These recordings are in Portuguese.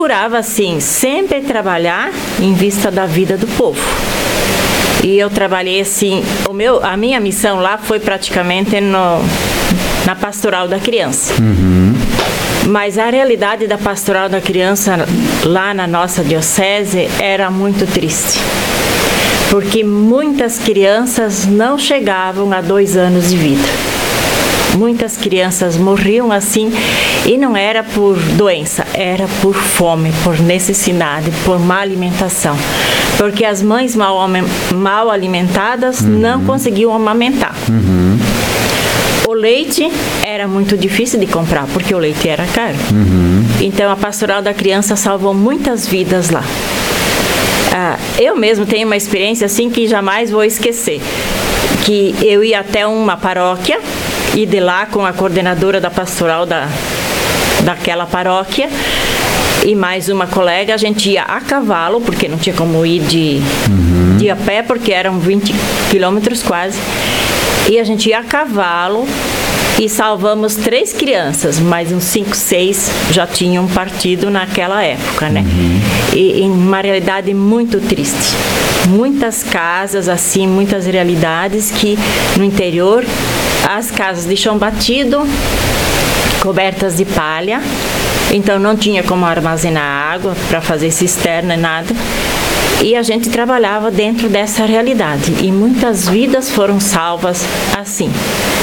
procurava, assim, sempre trabalhar em vista da vida do povo. E eu trabalhei, assim, a minha missão lá foi praticamente na pastoral da criança. Mas a realidade da pastoral da criança lá na nossa diocese era muito triste. Porque muitas crianças não chegavam a 2 anos de vida. Muitas crianças morriam assim, e não era por doença, era por fome, por necessidade, por má alimentação. Porque as mães mal alimentadas não conseguiam amamentar. O leite era muito difícil de comprar, porque o leite era caro. Então a pastoral da criança salvou muitas vidas lá. Eu mesmo tenho uma experiência assim que jamais vou esquecer. Que eu ia até uma paróquia, e de lá com a coordenadora da pastoral daquela paróquia e mais uma colega, a gente ia a cavalo, porque não tinha como ir de a pé, porque eram 20 quilômetros quase, e a gente ia a cavalo e salvamos 3 crianças, mas uns 5, 6 já tinham partido naquela época, né? E em uma realidade muito triste. Muitas casas, assim, muitas realidades que no interior, as casas de chão batido, cobertas de palha, então não tinha como armazenar água para fazer cisterna, nada. E a gente trabalhava dentro dessa realidade. E muitas vidas foram salvas assim.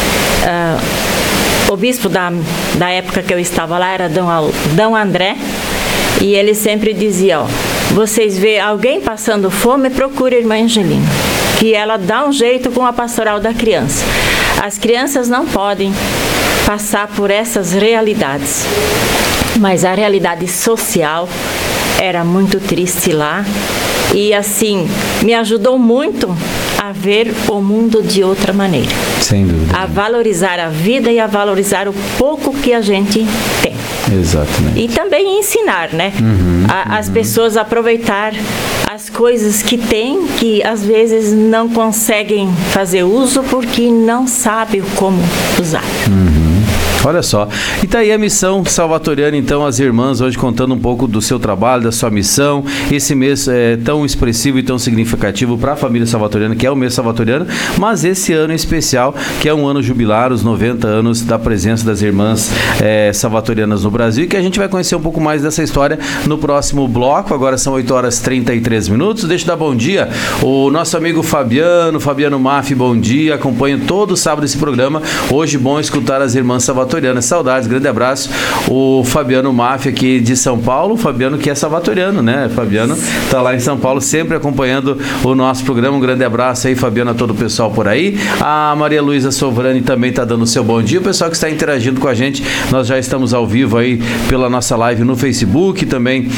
O bispo da época que eu estava lá era Dom André, e ele sempre dizia, vocês vê alguém passando fome, procure a irmã Angelina, que ela dá um jeito com a pastoral da criança. As crianças não podem passar por essas realidades, mas a realidade social era muito triste lá, e assim, me ajudou muito a ver o mundo de outra maneira. Sem dúvida. A valorizar a vida e a valorizar o pouco que a gente tem. Exatamente. E também ensinar, né? As pessoas a aproveitar as coisas que têm, que às vezes não conseguem fazer uso porque não sabem como usar. Olha só, e tá aí a missão salvatoriana, então, as irmãs hoje contando um pouco do seu trabalho, da sua missão, esse mês é tão expressivo e tão significativo para a família salvatoriana, que é o mês salvatoriano, mas esse ano em especial, que é um ano jubilar, os 90 anos da presença das irmãs salvatorianas no Brasil, e que a gente vai conhecer um pouco mais dessa história no próximo bloco. Agora são 8h33. Deixa eu dar bom dia, o nosso amigo Fabiano Maffi, bom dia, acompanha todo sábado esse programa, hoje bom escutar as irmãs salvatorianas. Saudades, grande abraço. O Fabiano Maffi aqui de São Paulo, Fabiano que é salvatoriano, né? Fabiano tá lá em São Paulo sempre acompanhando o nosso programa. Um grande abraço aí, Fabiano, a todo o pessoal por aí. A Maria Luísa Sovrani também tá dando o seu bom dia. O pessoal que está interagindo com a gente, nós já estamos ao vivo aí pela nossa live no Facebook, também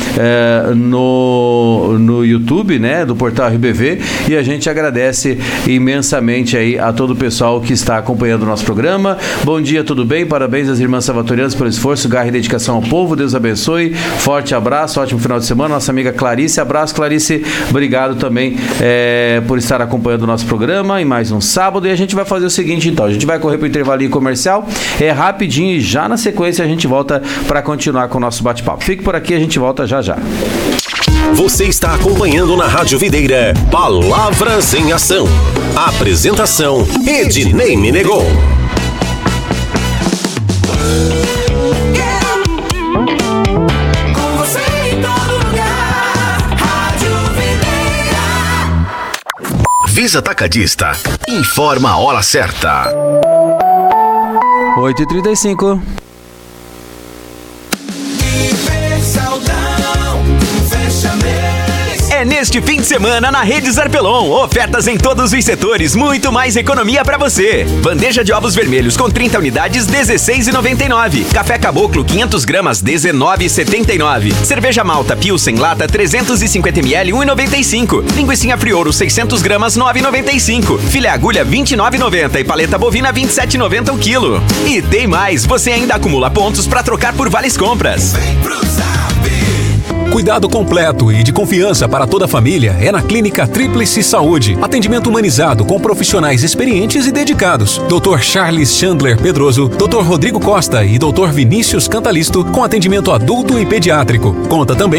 no YouTube, né? Do Portal RBV, e a gente agradece imensamente aí a todo o pessoal que está acompanhando o nosso programa. Bom dia, tudo bem? Parabéns às irmãs salvatorianas pelo esforço, garra e dedicação ao povo. Deus abençoe. Forte abraço, ótimo final de semana. Nossa amiga Clarice, abraço, Clarice. Obrigado também por estar acompanhando o nosso programa em mais um sábado. E a gente vai fazer o seguinte, então. A gente vai correr para o intervalinho comercial. Rapidinho, e já na sequência a gente volta para continuar com o nosso bate-papo. Fique por aqui, a gente volta já já. Você está acompanhando na Rádio Videira Palavras em Ação. Apresentação: Ednei Menegon. Visa Atacadista informa a hora certa. 8h35. É neste fim de semana na Rede Zarpelon. Ofertas em todos os setores, muito mais economia pra você. Bandeja de ovos vermelhos com 30 unidades, R$16,99. Café Caboclo, 500 gramas, R$19,79. Cerveja Malta Pilsen Lata, 350 ml, R$1,95. Linguiça Frioro, 600 gramas, R$9,95. Filé agulha, R$29,90. E paleta bovina, R$27,90 o quilo. E tem mais, você ainda acumula pontos pra trocar por vales compras. Vem pro Zap! Cuidado completo e de confiança para toda a família é na Clínica Tríplice Saúde. Atendimento humanizado com profissionais experientes e dedicados. Dr. Charles Chandler Pedroso, Dr. Rodrigo Costa e Dr. Vinícius Cantalisto com atendimento adulto e pediátrico. Conta também